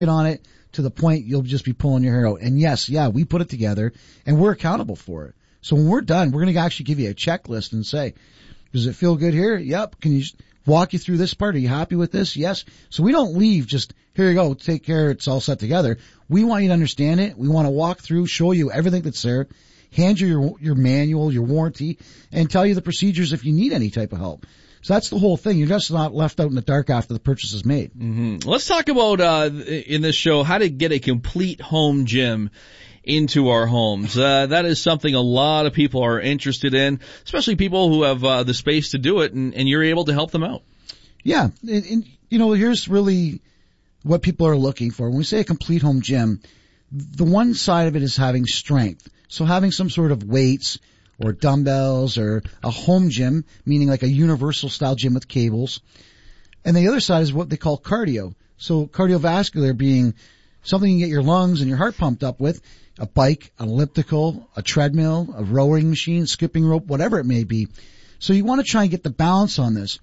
on it to the point you'll just be pulling your hair out. And yes, we put it together and we're accountable for it. So when we're done, we're going to actually give you a checklist and say, does it feel good here? Yep. Can you walk you through this part? Are you happy with this? Yes. So we don't leave just, here you go, take care, it's all set together. We want you to understand it. We want to walk through, show you everything that's there, hand you your manual, your warranty, and tell you the procedures if you need any type of help. So that's the whole thing. You're just not left out in the dark after the purchase is made. Mm-hmm. Let's talk about, in this show, how to get a complete home gym into our homes. That is something a lot of people are interested in, especially people who have the space to do it, and you're able to help them out. Yeah. And, here's really what people are looking for. When we say a complete home gym, the one side of it is having strength. So having some sort of weights or dumbbells or a home gym, meaning like a universal style gym with cables. And the other side is what they call cardio. So cardiovascular being something you can get your lungs and your heart pumped up with, a bike, an elliptical, a treadmill, a rowing machine, skipping rope, whatever it may be. So you want to try and get the balance on this.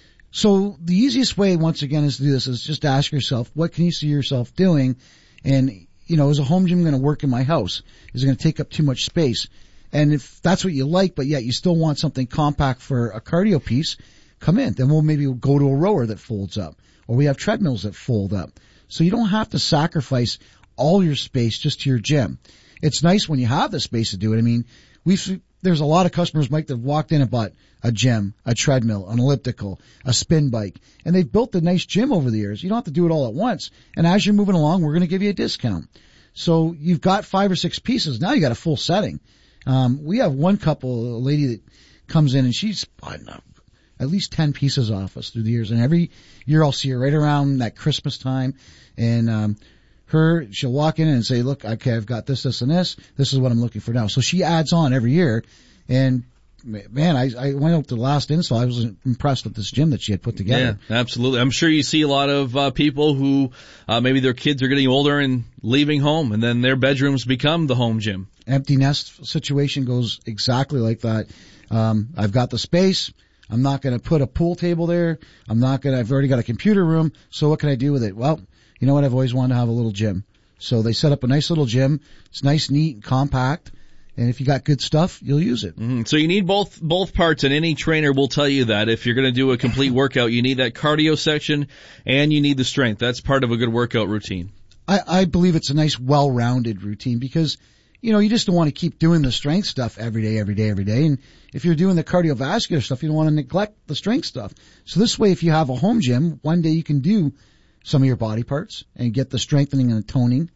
So the easiest way, once again, is to do this is just ask yourself, what can you see yourself doing? And, is a home gym going to work in my house? Is it going to take up too much space? And if that's what you like, but yet you still want something compact for a cardio piece, come in. Then we'll maybe go to a rower that folds up, or we have treadmills that fold up. So you don't have to sacrifice all your space just to your gym. It's nice when you have the space to do it. I mean, there's a lot of customers, Mike, that have walked in and bought a gym, a treadmill, an elliptical, a spin bike, and they've built a nice gym over the years. You don't have to do it all at once. And as you're moving along, we're going to give you a discount. So you've got 5 or 6 pieces. Now you got a full setting. We have one couple, a lady that comes in and she's bought at least 10 pieces off us through the years. And every year I'll see her right around that Christmas time. And, she'll walk in and say, look, okay, I've got this, this, and this. This is what I'm looking for now. So she adds on every year. And man, I went up to the last install. I was impressed with this gym that she had put together. Yeah, absolutely. I'm sure you see a lot of people who maybe their kids are getting older and leaving home, and then their bedrooms become the home gym. Empty nest situation goes exactly like that. I've got the space. I'm not going to put a pool table there. I've already got a computer room. So what can I do with it? Well, you know what? I've always wanted to have a little gym. So they set up a nice little gym. It's nice, neat, and compact. And if you got good stuff, you'll use it. Mm-hmm. So you need both parts, and any trainer will tell you that. If you're going to do a complete workout, you need that cardio section and you need the strength. That's part of a good workout routine. I believe it's a nice, well-rounded routine because, you just don't want to keep doing the strength stuff every day. And if you're doing the cardiovascular stuff, you don't want to neglect the strength stuff. So this way, if you have a home gym, one day you can do some of your body parts and get the strengthening and the toning,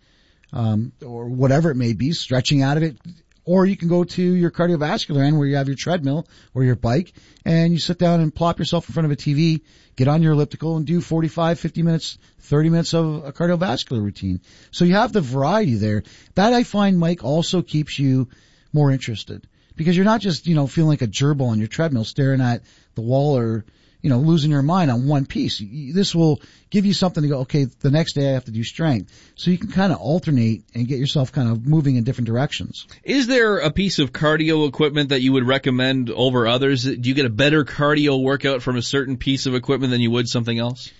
or whatever it may be, stretching out of it. Or you can go to your cardiovascular end where you have your treadmill or your bike and you sit down and plop yourself in front of a TV, get on your elliptical and do 45, 50 minutes, 30 minutes of a cardiovascular routine. So you have the variety there. That I find, Mike, also keeps you more interested because you're not just, feeling like a gerbil on your treadmill staring at the wall or, losing your mind on one piece. This will give you something to go, okay, the next day I have to do strength. So you can kind of alternate and get yourself kind of moving in different directions. Is there a piece of cardio equipment that you would recommend over others? Do you get a better cardio workout from a certain piece of equipment than you would something else?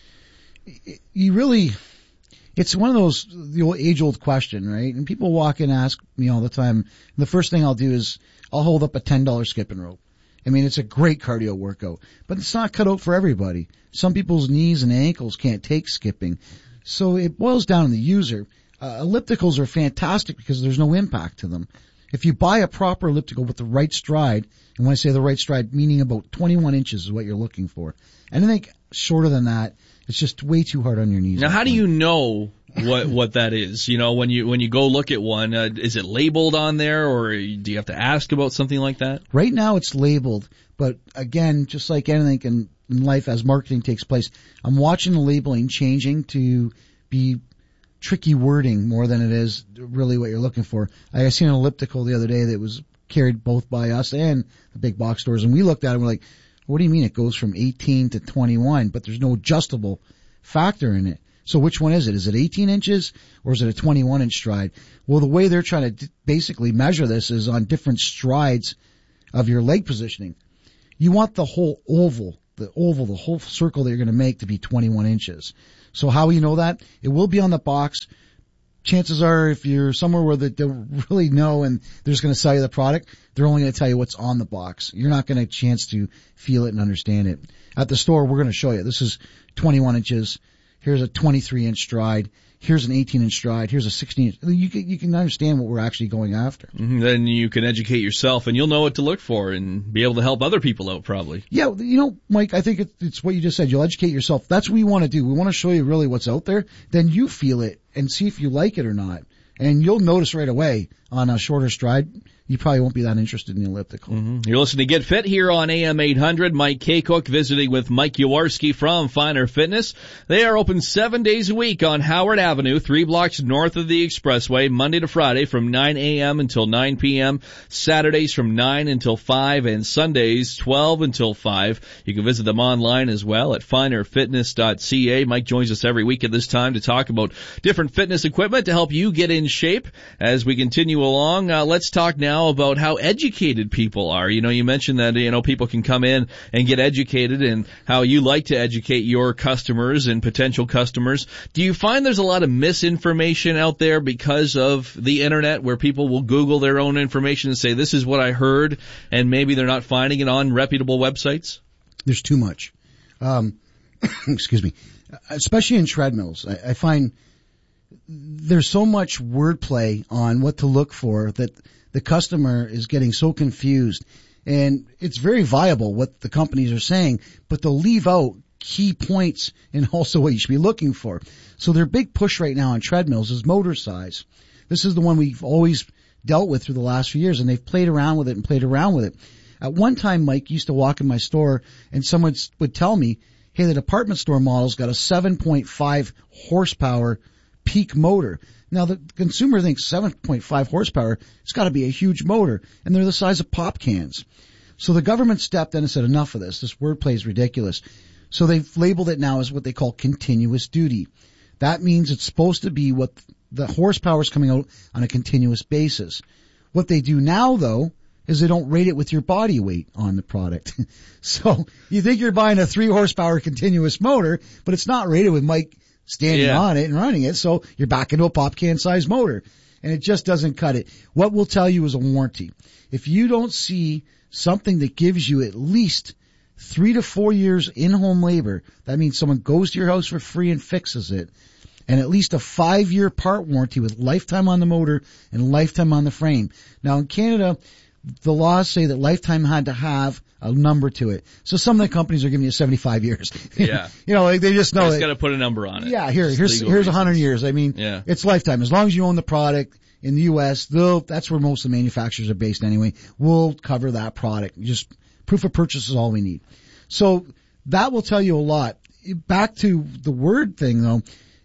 It's one of the age-old question, right? And people walk in and ask me all the time. And the first thing I'll do is I'll hold up a $10 skipping rope. I mean, it's a great cardio workout, but it's not cut out for everybody. Some people's knees and ankles can't take skipping. So it boils down to the user. Ellipticals are fantastic because there's no impact to them. If you buy a proper elliptical with the right stride, and when I say the right stride, meaning about 21 inches is what you're looking for. Anything shorter than that, it's just way too hard on your knees. Now, how do you know what that is? When you go look at one, is it labeled on there, or do you have to ask about something like that? Right now it's labeled, but again, just like anything in life as marketing takes place, I'm watching the labeling changing to be tricky wording more than it is really what you're looking for. I seen an elliptical the other day that was carried both by us and the big box stores, and we looked at it and we're like, what do you mean it goes from 18 to 21, but there's no adjustable factor in it? So which one is it? Is it 18 inches or is it a 21 inch stride? Well, the way they're trying to basically measure this is on different strides of your leg positioning. You want the whole oval, the whole circle that you're going to make to be 21 inches. So how we know that? It will be on the box. Chances are, if you're somewhere where they don't really know and they're just going to sell you the product, they're only going to tell you what's on the box. You're not going to have a chance to feel it and understand it. At the store, we're going to show you. This is 21 inches. Here's a 23-inch stride. Here's an 18-inch stride. Here's a 16-inch. You can understand what we're actually going after. Mm-hmm. Then you can educate yourself, and you'll know what to look for and be able to help other people out, probably. Yeah, Mike, I think it's what you just said. You'll educate yourself. That's what we want to do. We want to show you really what's out there. Then you feel it and see if you like it or not. And you'll notice right away on a shorter stride, you probably won't be that interested in the elliptical. Mm-hmm. You're listening to Get Fit here on AM 800. Mike Kaycook visiting with Mike Yawarski from Finer Fitness. They are open 7 days a week on Howard Avenue, 3 blocks north of the Expressway, Monday to Friday from 9 a.m. until 9 p.m., Saturdays from 9 until 5, and Sundays 12 until 5. You can visit them online as well at finerfitness.ca. Mike joins us every week at this time to talk about different fitness equipment to help you get in shape. As we continue along, let's talk now about how educated people are. You mentioned that, people can come in and get educated, and how you like to educate your customers and potential customers. Do you find there's a lot of misinformation out there because of the internet, where people will Google their own information and say, this is what I heard, and maybe they're not finding it on reputable websites? There's too much. Excuse me. Especially in treadmills. I find there's so much wordplay on what to look for that the customer is getting so confused. And it's very viable what the companies are saying, but they'll leave out key points and also what you should be looking for. So their big push right now on treadmills is motor size. This is the one we've always dealt with through the last few years, and they've played around with it. At one time, Mike used to walk in my store and someone would tell me, hey, the department store model's got a 7.5 horsepower peak motor. Now, the consumer thinks 7.5 horsepower, it's got to be a huge motor, and they're the size of pop cans. So the government stepped in and said, enough of this. This wordplay is ridiculous. So they've labeled it now as what they call continuous duty. That means it's supposed to be what the horsepower is coming out on a continuous basis. What they do now, though, is they don't rate it with your body weight on the product. So you think you're buying a 3 horsepower continuous motor, but it's not rated with Mike standing on it and running it, so you're back into a pop can size motor, and it just doesn't cut it. What we'll tell you is a warranty. If you don't see something that gives you at least 3 to 4 years in-home labor, that means someone goes to your house for free and fixes it, and at least a 5-year part warranty with lifetime on the motor and lifetime on the frame. Now in Canada, the laws say that lifetime had to have a number to it. So some of the companies are giving you 75 years. Yeah. They just know it's got to put a number on it. Yeah, here's 100 years. I mean, It's lifetime. As long as you own the product in the U.S., that's where most of the manufacturers are based anyway. We'll cover that product. Just proof of purchase is all we need. So that will tell you a lot. Back to the word thing though.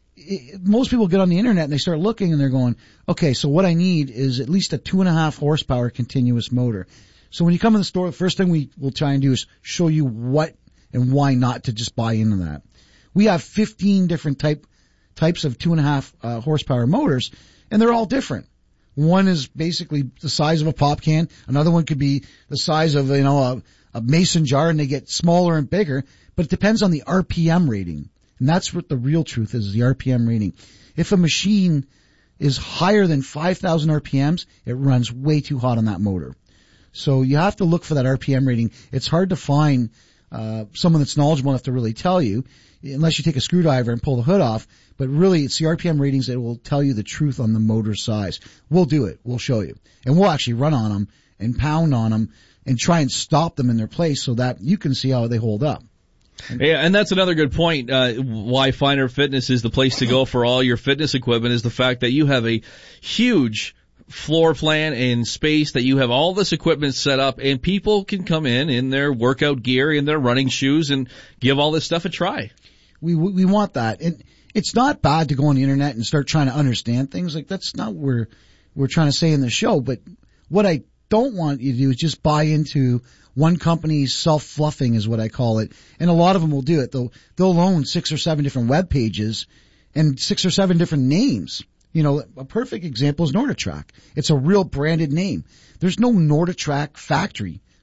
Most people get on the internet and they start looking and they're going, okay, so what I need is at least a 2.5 horsepower continuous motor. So when you come in the store, the first thing we will try and do is show you what and why not to just buy into that. We have 15 different types of 2.5 horsepower motors, and they're all different. One is basically the size of a pop can. Another one could be the size of, a mason jar, and they get smaller and bigger, but it depends on the RPM rating. And that's what the real truth is, the RPM rating. If a machine is higher than 5,000 RPMs, it runs way too hot on that motor. So you have to look for that RPM rating. It's hard to find someone that's knowledgeable enough to really tell you, unless you take a screwdriver and pull the hood off. But really, it's the RPM ratings that will tell you the truth on the motor size. We'll do it. We'll show you. And we'll actually run on them and pound on them and try and stop them in their place so that you can see how they hold up. Yeah, and that's another good point. Why Finer Fitness is the place to go for all your fitness equipment is the fact that you have a huge floor plan and space, that you have all this equipment set up, and people can come in their workout gear, in their running shoes, and give all this stuff a try. We want that. And it's not bad to go on the internet and start trying to understand things. Like, that's not what we're trying to say in the show. But what I don't want you to do is just buy into one company's self-fluffing, is what I call it. And a lot of them will do it. They'll own 6 or 7 different web pages and 6 or 7 different names. A perfect example is NordicTrack. It's a real branded name. There's no NordicTrack factory.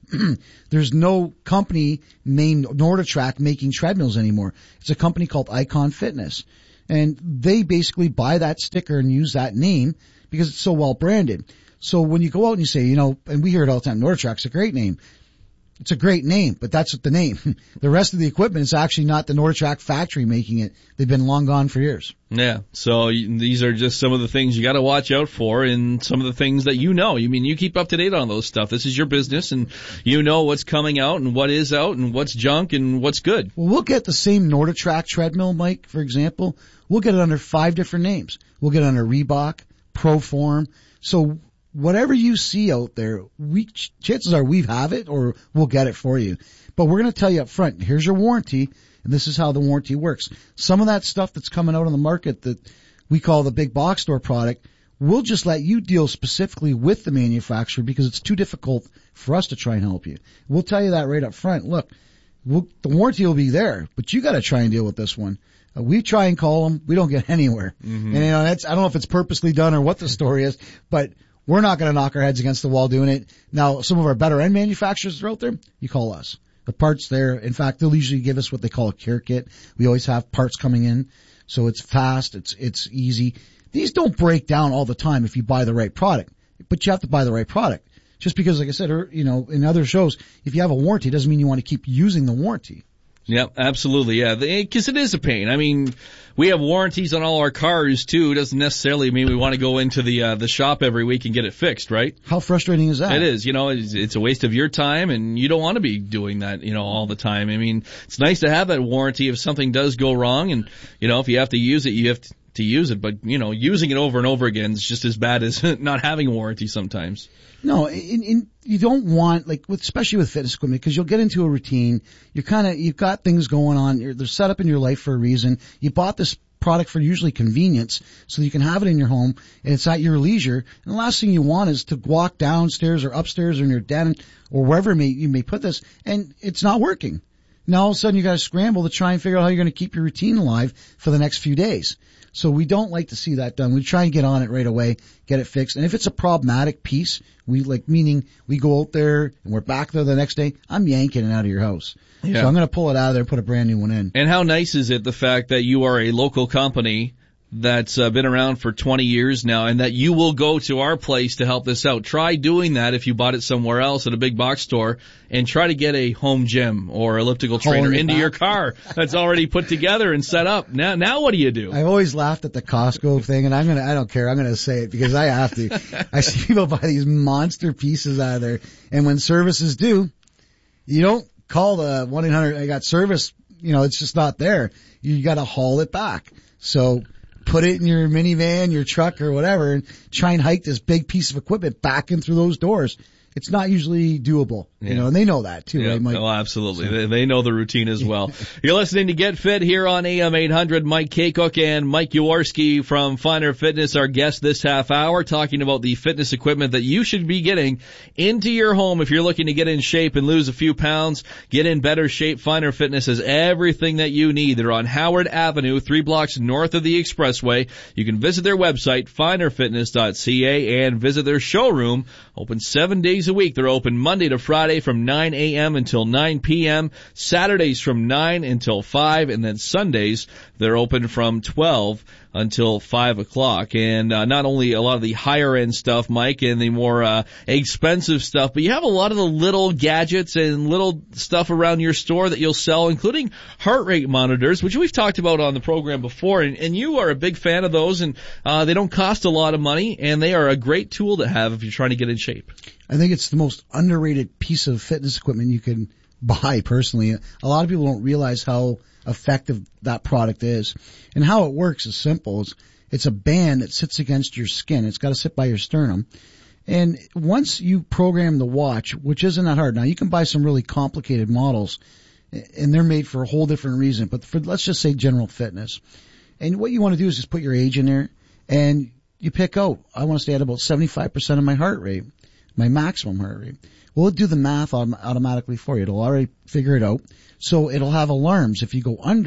There's no company named NordicTrack making treadmills anymore. It's a company called Icon Fitness. And they basically buy that sticker and use that name because it's so well branded. So when you go out and you say, and we hear it all the time, NordicTrack's a great name. It's a great name, but that's the name. The rest of the equipment is actually not the NordicTrack factory making it. They've been long gone for years. Yeah, so these are just some of the things you got to watch out for, and some of the things that you keep up to date on those stuff. This is your business, and you know what's coming out and what is out and what's junk and what's good. Well, we'll get the same NordicTrack treadmill, Mike, for example. We'll get it under 5 different names. We'll get it under Reebok, Proform. So whatever you see out there, chances are we have it or we'll get it for you. But we're going to tell you up front, here's your warranty, and this is how the warranty works. Some of that stuff that's coming out on the market that we call the big box store product, we'll just let you deal specifically with the manufacturer because it's too difficult for us to try and help you. We'll tell you that right up front. Look, the warranty will be there, but you got to try and deal with this one. We try and call them. We don't get anywhere. Mm-hmm. And I don't know if it's purposely done or what the story is, but we're not going to knock our heads against the wall doing it. Now, some of our better end manufacturers are out there. You call us. The parts there. In fact, they'll usually give us what they call a care kit. We always have parts coming in. So it's fast. It's easy. These don't break down all the time if you buy the right product, but you have to buy the right product. Just because, like I said, in other shows, if you have a warranty, it doesn't mean you want to keep using the warranty. Yep, absolutely, yeah. Because it is a pain. I mean, we have warranties on all our cars too. It doesn't necessarily mean we want to go into the shop every week and get it fixed, right? How frustrating is that? It is. It's a waste of your time, and you don't want to be doing that, all the time. I mean, it's nice to have that warranty if something does go wrong, and if you have to use it, you have to use it. But using it over and over again is just as bad as not having a warranty sometimes. No, you don't want, especially with fitness equipment, because you'll get into a routine. You've got things going on. They're set up in your life for a reason. You bought this product for usually convenience so you can have it in your home and it's at your leisure. And the last thing you want is to walk downstairs or upstairs or in your den or wherever you may put this and it's not working. Now all of a sudden you got to scramble to try and figure out how you're going to keep your routine alive for the next few days. So we don't like to see that done. We try and get on it right away, get it fixed. And if it's a problematic piece, meaning we go out there and we're back there the next day, I'm yanking it out of your house. Yeah. So I'm going to pull it out of there and put a brand new one in. And how nice is it, the fact that you are a local company that's been around for 20 years now and that you will go to our place to help this out. Try doing that if you bought it somewhere else at a big box store and try to get a home gym or elliptical trainer into your car that's already put together and set up. Now what do you do? I always laughed at the Costco thing and I don't care. I'm going to say it because I have to. I see people buy these monster pieces out of there and when service is due, you don't call the 1-800, I got service, it's just not there. You got to haul it back. So put it in your minivan, your truck or whatever and try and hike this big piece of equipment back in through those doors. It's not usually doable, and they know that too, right, Mike? Oh, absolutely. So. They know the routine as well. You're listening to Get Fit here on AM 800. Mike Kaycook and Mike Jaworski from Finer Fitness, our guest this half hour, talking about the fitness equipment that you should be getting into your home if you're looking to get in shape and lose a few pounds, get in better shape. Finer Fitness has everything that you need. They're on Howard Avenue, 3 blocks north of the Expressway. You can visit their website, finerfitness.ca, and visit their showroom, open 7 days a week. They're open Monday to Friday from 9 a.m. until 9 p.m., Saturdays from 9 until 5, and then Sundays they're open from 12 until 5 o'clock. And not only a lot of the higher end stuff, Mike, and the more expensive stuff, but you have a lot of the little gadgets and little stuff around your store that you'll sell, including heart rate monitors, which we've talked about on the program before, and you are a big fan of those, and they don't cost a lot of money, and they are a great tool to have if you're trying to get in shape. I think it's the most underrated piece of fitness equipment you can buy personally. A lot of people don't realize how effective that product is. And how it works is simple. It's a band that sits against your skin. It's got to sit by your sternum. And once you program the watch, which isn't that hard. Now you can buy some really complicated models and they're made for a whole different reason, but for, let's just say general fitness. And what you want to do is just put your age in there and you pick out, I want to stay at about 75% of my heart rate, my maximum heart rate. Well, it'll do the math automatically for you. It'll already figure it out. So it'll have alarms. If you go under,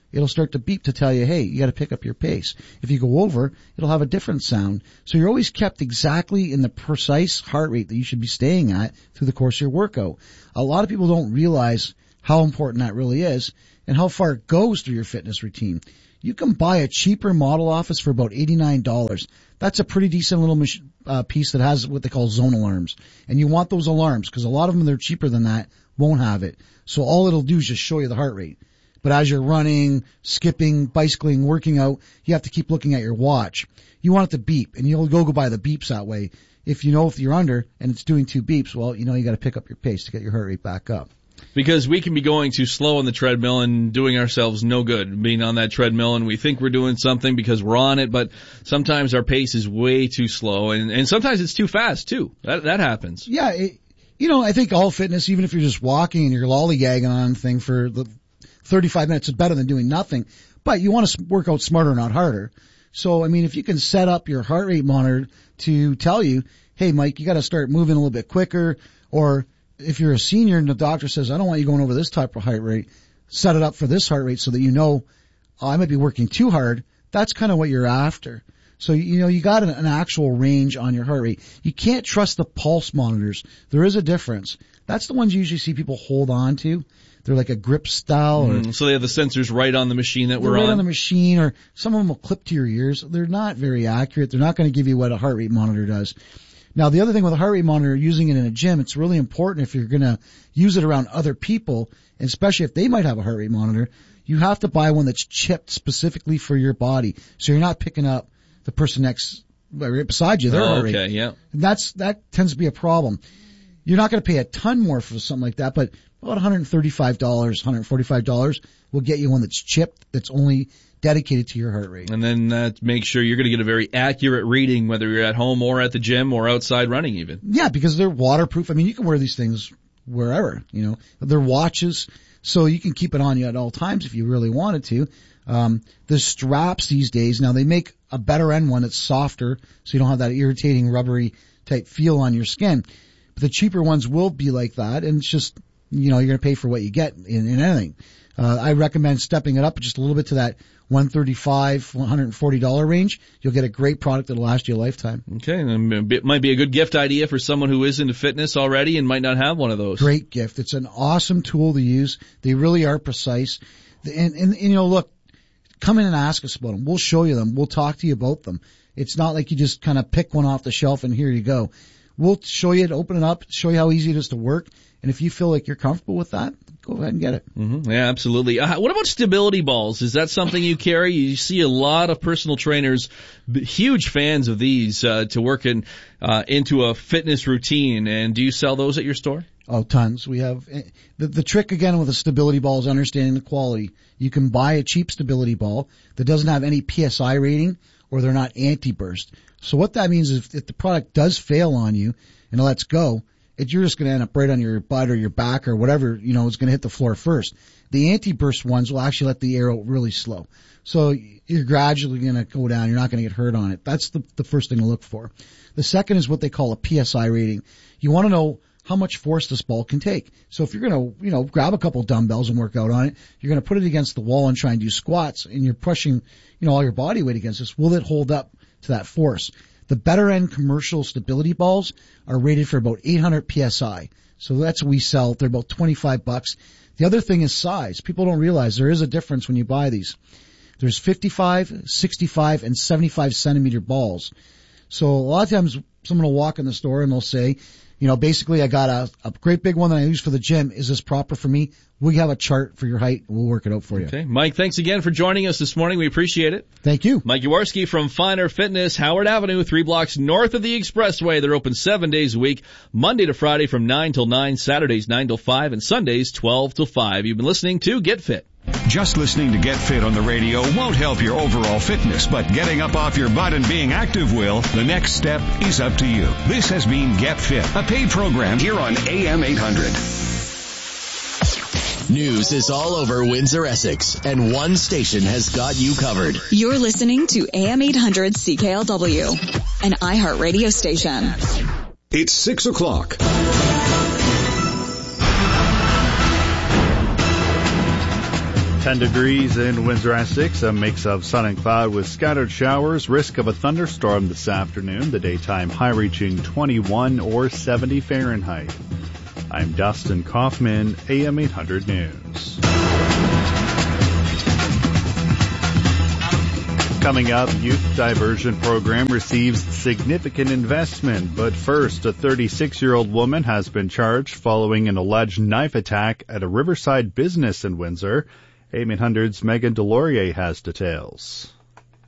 it'll start to beep to tell you, hey, you got to pick up your pace. If you go over, it'll have a different sound. So you're always kept exactly in the precise heart rate that you should be staying at through the course of your workout. A lot of people don't realize how important that really is and how far it goes through your fitness routine. You can buy a cheaper model office for about $89. That's a pretty decent little piece that has what they call zone alarms. And you want those alarms because a lot of them that are cheaper than that won't have it. So all it'll do is just show you the heart rate. But as you're running, skipping, bicycling, working out, you have to keep looking at your watch. You want it to beep, and you'll go by the beeps that way. If you're under and it's doing 2 beeps, well, you got to pick up your pace to get your heart rate back up. Because we can be going too slow on the treadmill and doing ourselves no good being on that treadmill, and we think we're doing something because we're on it, but sometimes our pace is way too slow, and sometimes it's too fast too. That happens. Yeah, I think all fitness, even if you're just walking and you're lollygagging on thing for the 35 minutes, is better than doing nothing. But you want to work out smarter, not harder. So, if you can set up your heart rate monitor to tell you, hey, Mike, you got to start moving a little bit quicker, or if you're a senior and the doctor says, I don't want you going over this type of heart rate, set it up for this heart rate so that I might be working too hard. That's kind of what you're after. So, you got an actual range on your heart rate. You can't trust the pulse monitors. There is a difference. That's the ones you usually see people hold on to. They're like a grip style. So they have the sensors right on the machine that we're on? Right on the machine, or some of them will clip to your ears. They're not very accurate. They're not going to give you what a heart rate monitor does. Now, the other thing with a heart rate monitor, using it in a gym, it's really important if you're going to use it around other people, and especially if they might have a heart rate monitor, you have to buy one that's chipped specifically for your body. So you're not picking up the person right beside you, their heart rate. Okay, yeah. That tends to be a problem. You're not going to pay a ton more for something like that, but about $135, $145 will get you one that's chipped, that's only dedicated to your heart rate. And then make sure you're going to get a very accurate reading, whether you're at home or at the gym or outside running even. Yeah, because they're waterproof. You can wear these things wherever, They're watches, so you can keep it on you at all times if you really wanted to. The straps these days, now they make a better end one that's softer, so you don't have that irritating rubbery type feel on your skin. But the cheaper ones will be like that, and it's just, you're going to pay for what you get in anything. I recommend stepping it up just a little bit to that $135, $140 range. You'll get a great product that'll last you a lifetime. Okay, and it might be a good gift idea for someone who is into fitness already and might not have one of those. Great gift. It's an awesome tool to use. They really are precise. And look, come in and ask us about them. We'll show you them. We'll talk to you about them. It's not like you just kind of pick one off the shelf and here you go. We'll show you it, open it up, show you how easy it is to work. And if you feel like you're comfortable with that, go ahead and get it. Mm-hmm. Yeah, absolutely. What about stability balls? Is that something you carry? You see a lot of personal trainers, huge fans of these to work into a fitness routine. And do you sell those at your store? Oh, tons. We have the trick again with a stability ball is understanding the quality. You can buy a cheap stability ball that doesn't have any PSI rating, or they're not anti-burst. So what that means is if the product does fail on you and it lets go, you're just going to end up right on your butt or your back or whatever, is going to hit the floor first. The anti-burst ones will actually let the air out really slow. So you're gradually going to go down. You're not going to get hurt on it. That's the first thing to look for. The second is what they call a PSI rating. You want to know how much force this ball can take. So if you're going to, grab a couple dumbbells and work out on it, you're going to put it against the wall and try and do squats, and you're pushing, all your body weight against this. Will it hold up to that force? The better end commercial stability balls are rated for about 800 PSI. So that's what we sell. They're about $25. The other thing is size. People don't realize there is a difference when you buy these. There's 55, 65, and 75 centimeter balls. So a lot of times someone will walk in the store and they'll say, basically I got a great big one that I use for the gym. Is this proper for me? We have a chart for your height. We'll work it out for you. Okay. Mike, thanks again for joining us this morning. We appreciate it. Thank you. Mike Yawarski from Finer Fitness, Howard Avenue, 3 blocks north of the Expressway. They're open 7 days a week, Monday to Friday from 9 till 9, Saturdays 9 till 5, and Sundays 12 till 5. You've been listening to Get Fit. Just listening to Get Fit on the radio won't help your overall fitness, but getting up off your butt and being active will. The next step is up to you. This has been Get Fit, a paid program here on AM 800. News is all over Windsor, Essex, and one station has got you covered. You're listening to AM 800 CKLW, an iHeartRadio station. It's 6 o'clock. 10 degrees in Windsor, Essex, a mix of sun and cloud with scattered showers, risk of a thunderstorm this afternoon, the daytime high reaching 21 or 70 Fahrenheit. I'm Dustin Kaufman, AM 800 News. Coming up, youth diversion program receives significant investment, but first, a 36-year-old woman has been charged following an alleged knife attack at a Riverside business in Windsor. AM 800's Megan Delorier has details.